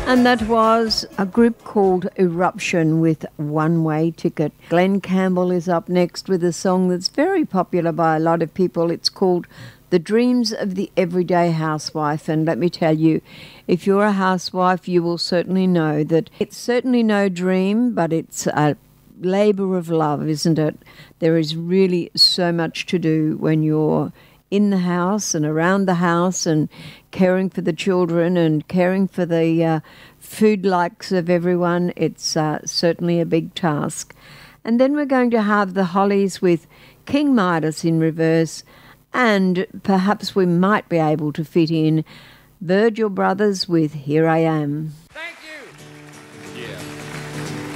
And that was a group called Eruption with One Way Ticket. Glenn Campbell is up next with a song that's very popular by a lot of people. It's called The Dreams of the Everyday Housewife. And let me tell you, if you're a housewife, you will certainly know that it's certainly no dream, but it's a labour of love, isn't it? There is really so much to do when you're in the house and around the house and caring for the children and caring for the food likes of everyone. It's certainly a big task. And then we're going to have the Hollies with King Midas in reverse, and perhaps we might be able to fit in Virgil Brothers with Here I Am.